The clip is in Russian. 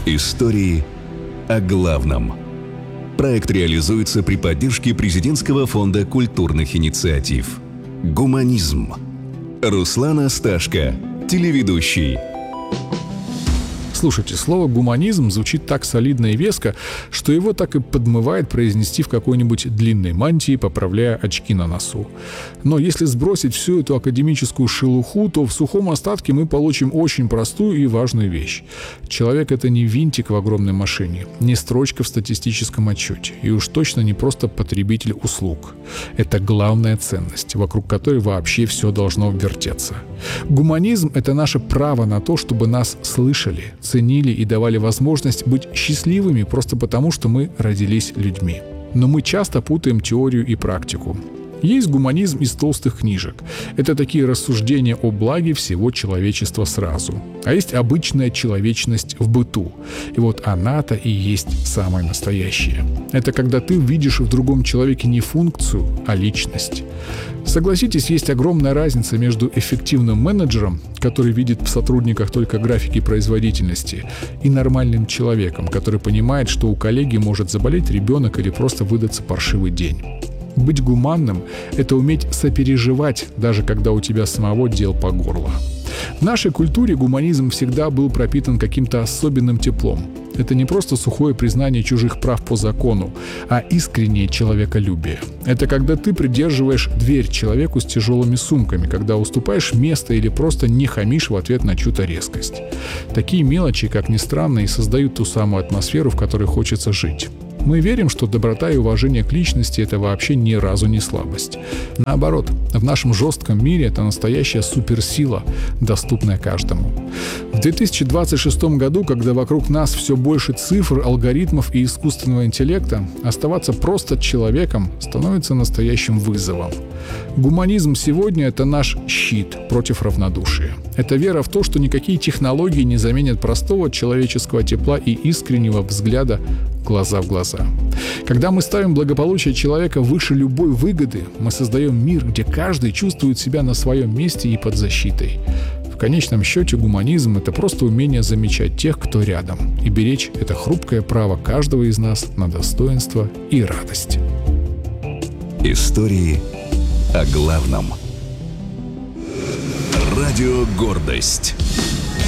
Истории о главном. Проект реализуется при поддержке Президентского фонда культурных инициатив. Гуманизм. Руслан Асташко, телеведущий. Слушайте, слово «гуманизм» звучит так солидно и веско, что его так и подмывает произнести в какой-нибудь длинной мантии, поправляя очки на носу. Но если сбросить всю эту академическую шелуху, то в сухом остатке мы получим очень простую и важную вещь. Человек — это не винтик в огромной машине, не строчка в статистическом отчете, и уж точно не просто потребитель услуг. Это главная ценность, вокруг которой вообще все должно вертеться. Гуманизм — это наше право на то, чтобы нас слышали, ценили и давали возможность быть счастливыми просто потому, что мы родились людьми. Но мы часто путаем теорию и практику. Есть гуманизм из толстых книжек. Это такие рассуждения о благе всего человечества сразу. А есть обычная человечность в быту. И вот она-то и есть самое настоящее. Это когда ты видишь в другом человеке не функцию, а личность. Согласитесь, есть огромная разница между эффективным менеджером, который видит в сотрудниках только графики производительности, и нормальным человеком, который понимает, что у коллеги может заболеть ребенок или просто выдаться паршивый день. Быть гуманным — это уметь сопереживать, даже когда у тебя самого дел по горло. В нашей культуре гуманизм всегда был пропитан каким-то особенным теплом. Это не просто сухое признание чужих прав по закону, а искреннее человеколюбие. Это когда ты придерживаешь дверь человеку с тяжелыми сумками, когда уступаешь место или просто не хамишь в ответ на чью-то резкость. Такие мелочи, как ни странно, и создают ту самую атмосферу, в которой хочется жить. Мы верим, что доброта и уважение к личности — это вообще ни разу не слабость. Наоборот, в нашем жестком мире это настоящая суперсила, доступная каждому. В 2026 году, когда вокруг нас все больше цифр, алгоритмов и искусственного интеллекта, оставаться просто человеком становится настоящим вызовом. Гуманизм сегодня — это наш щит против равнодушия. Это вера в то, что никакие технологии не заменят простого человеческого тепла и искреннего взгляда глаза в глаза. Когда мы ставим благополучие человека выше любой выгоды, мы создаем мир, где каждый чувствует себя на своем месте и под защитой. В конечном счете гуманизм — это просто умение замечать тех, кто рядом, и беречь это хрупкое право каждого из нас на достоинство и радость. Истории о главном. Радио «Гордость».